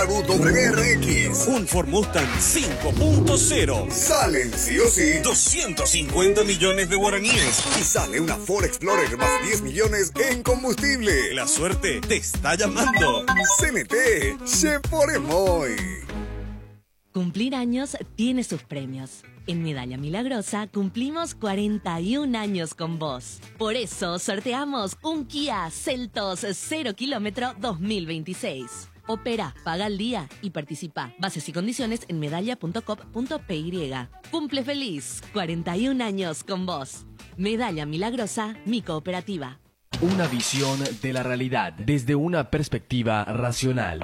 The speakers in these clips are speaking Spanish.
Subaru WRX, un Ford Mustang 5.0. Salen sí o sí 250 millones de guaraníes. y sale una Ford Explorer más 10 millones en combustible. La suerte te está llamando. CNT, Cheporemoy. Cumplir años tiene sus premios. En Medalla Milagrosa cumplimos 41 años con vos. Por eso sorteamos un Kia Seltos 0 kilómetro 2026. Opera, paga al día y participa. Bases y condiciones en medalla.com.py. Cumple feliz, 41 años con vos. Medalla Milagrosa, mi cooperativa. Una visión de la realidad desde una perspectiva racional.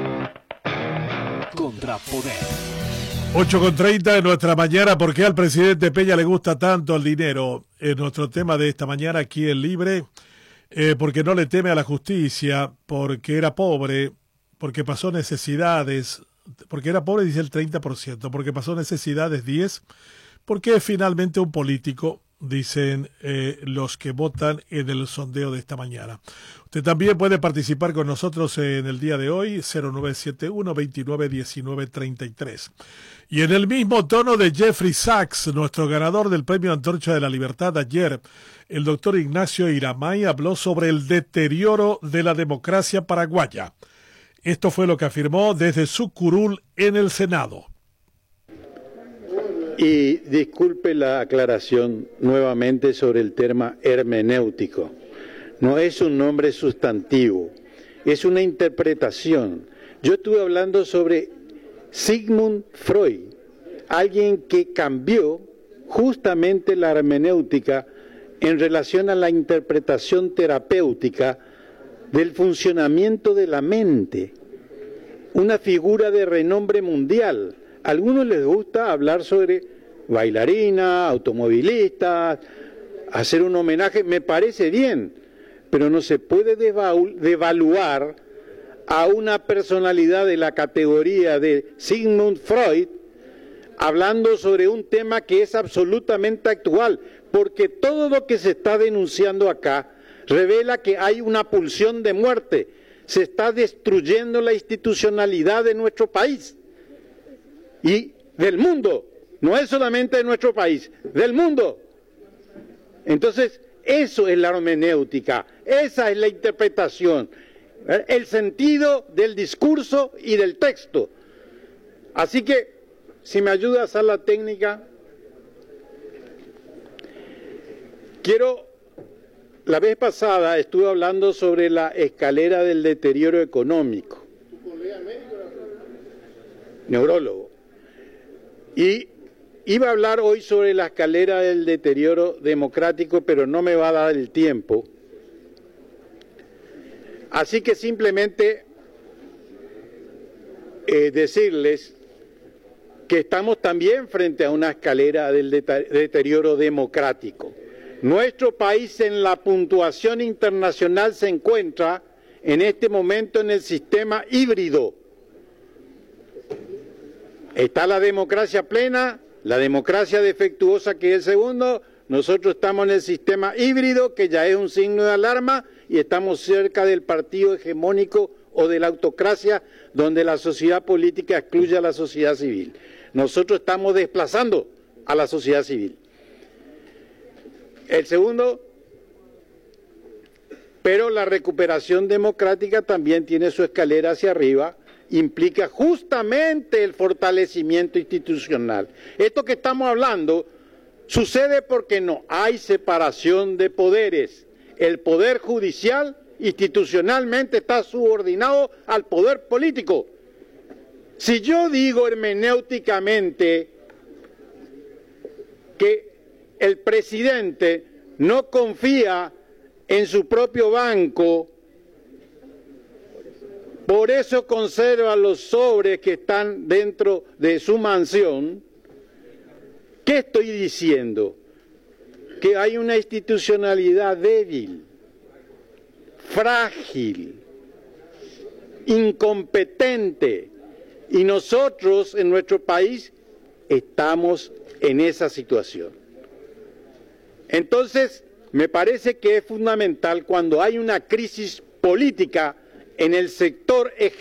Contrapoder. 8:30 de nuestra mañana. ¿Por qué al presidente Peña le gusta tanto el dinero? Es nuestro tema de esta mañana aquí en Libre. Porque no le teme a la justicia, porque era pobre, porque pasó necesidades, porque era pobre dice el 30%, porque pasó necesidades 10%, porque es finalmente un político, dicen los que votan en el sondeo de esta mañana. Usted también puede participar con nosotros en el día de hoy, 0971-291933. Y en el mismo tono de Jeffrey Sachs, nuestro ganador del Premio Antorcha de la Libertad ayer, el doctor Ignacio Iramay habló sobre el deterioro de la democracia paraguaya. Esto fue lo que afirmó desde su curul en el Senado. Y disculpe la aclaración nuevamente sobre el tema hermenéutico. No es un nombre sustantivo, es una interpretación. Yo estuve hablando sobre Sigmund Freud, alguien que cambió justamente la hermenéutica en relación a la interpretación terapéutica del funcionamiento de la mente. Una figura de renombre mundial. A algunos les gusta hablar sobre bailarinas, automovilistas, hacer un homenaje, me parece bien, pero no se puede devaluar a una personalidad de la categoría de Sigmund Freud hablando sobre un tema que es absolutamente actual, porque todo lo que se está denunciando acá revela que hay una pulsión de muerte, se está destruyendo la institucionalidad de nuestro país y del mundo, no es solamente de nuestro país, del mundo. Entonces, eso es la hermenéutica, esa es la interpretación, el sentido del discurso y del texto. Así que, si me ayudas a la técnica, la vez pasada estuve hablando sobre la escalera del deterioro económico. ¿Tu colega médico? Neurólogo. Y iba a hablar hoy sobre la escalera del deterioro democrático, pero no me va a dar el tiempo. Así que simplemente decirles que estamos también frente a una escalera del deterioro democrático. Nuestro país en la puntuación internacional se encuentra en este momento en el sistema híbrido. Está la democracia plena, la democracia defectuosa, que es el segundo. Nosotros estamos en el sistema híbrido, que ya es un signo de alarma, y estamos cerca del partido hegemónico o de la autocracia, donde la sociedad política excluye a la sociedad civil. Nosotros estamos desplazando a la sociedad civil. El segundo, pero la recuperación democrática también tiene su escalera hacia arriba, implica justamente el fortalecimiento institucional. Esto que estamos hablando sucede porque no hay separación de poderes. El poder judicial institucionalmente está subordinado al poder político. Si yo digo hermenéuticamente que el presidente no confía en su propio banco, por eso conserva los sobres que están dentro de su mansión, ¿qué estoy diciendo? Que hay una institucionalidad débil, frágil, incompetente, y nosotros en nuestro país estamos en esa situación. Entonces, me parece que es fundamental cuando hay una crisis política en el sector